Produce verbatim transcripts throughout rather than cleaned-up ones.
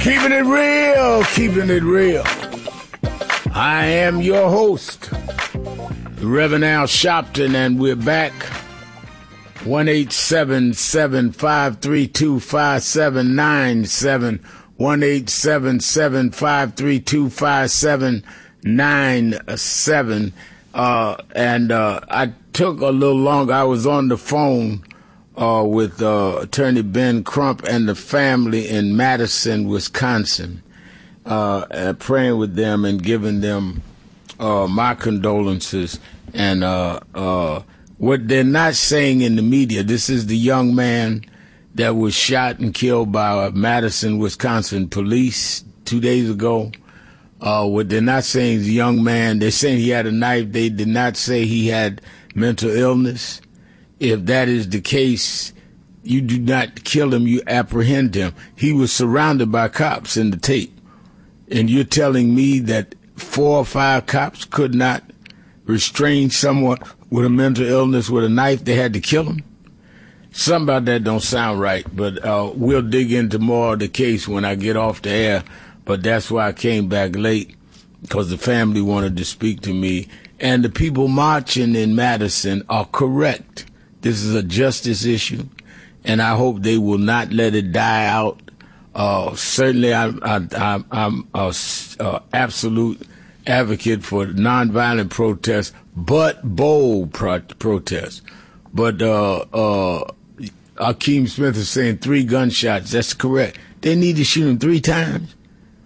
Keeping it real, keeping it real. I am your host, Reverend Al Sharpton, and we're back. one eight seven seven, five three two, five seven nine seven. one eight seven seven, five three two, five seven nine seven. Uh, and uh, I took a little longer. I was on the phone uh, with uh, Attorney Ben Crump and the family in Madison, Wisconsin, uh, uh, praying with them and giving them uh, my condolences. And uh, uh, what they're not saying in the media, this is the young man that was shot and killed by Madison, Wisconsin police two days ago. Uh, what they're not saying is the young man, they're saying he had a knife. They did not say he had mental illness. If that is the case, you do not kill him, you apprehend him. He was surrounded by cops in the tape. And you're telling me that four or five cops could not restrain someone with a mental illness with a knife? They had to kill him? Something about that don't sound right, but uh, we'll dig into more of the case when I get off the air. But that's why I came back late, because the family wanted to speak to me. And the people marching in Madison are correct. This is a justice issue, and I hope they will not let it die out. Uh, certainly, I, I, I, I'm an absolute advocate for nonviolent protests, but bold pro- protests. But uh, uh, Akeem Smith is saying three gunshots. That's correct. They need to shoot him three times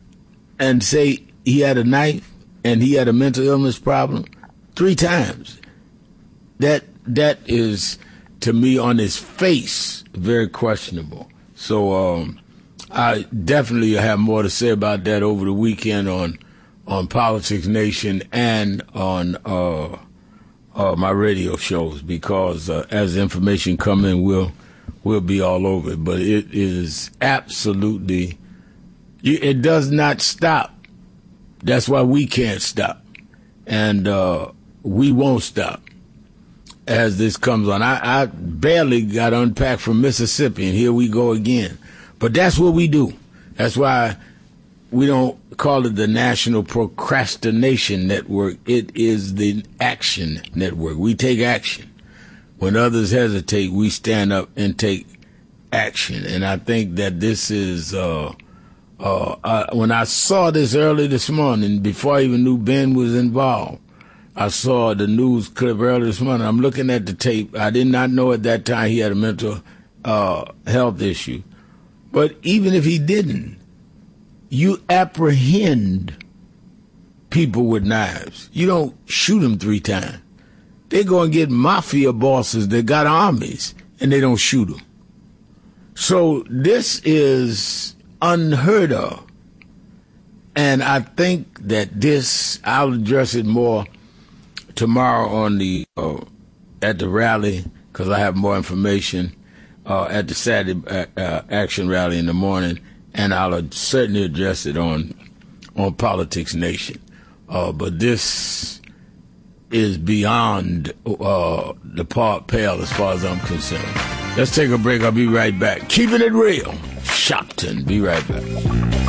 and say he had a knife and he had a mental illness problem three times. That that is, to me, on his face, very questionable. So um, I definitely have more to say about that over the weekend on on Politics Nation and on uh, uh, my radio shows, because uh, as information come in, we'll we'll be all over it. But it is absolutely, it does not stop. That's why we can't stop, and uh, we won't stop as this comes on. I, I barely got unpacked from Mississippi, and here we go again. But that's what we do. That's why we don't call it the National Procrastination Network. It is the Action Network. We take action. When others hesitate, we stand up and take action. And I think that this is, uh, uh, uh, when I saw this early this morning, before I even knew Ben was involved, I saw the news clip early this morning. I'm looking at the tape. I did not know at that time he had a mental uh, health issue. But even if he didn't, you apprehend people with knives. You don't shoot them three times. They go and get mafia bosses that got armies, and they don't shoot them. So this is unheard of. And I think that this, I'll address it more tomorrow on the uh, at the rally, because I have more information uh, at the Saturday uh, uh, Action Rally in the morning, and I'll certainly address it on on Politics Nation. Uh, but this is beyond uh, the part pale as far as I'm concerned. Let's take a break. I'll be right back. Keeping it real. Sharpton. Be right back.